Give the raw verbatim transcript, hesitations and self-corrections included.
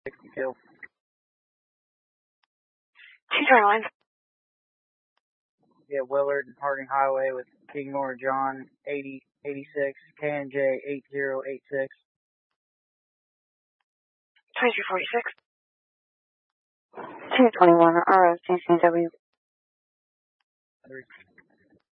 sixty-two. Two turn lines. Yeah, Willard and Harding Highway with King Nora John, eighty eighty-six, K N J eight zero eight six. twenty-two forty-six. two twenty-one, R O C C W.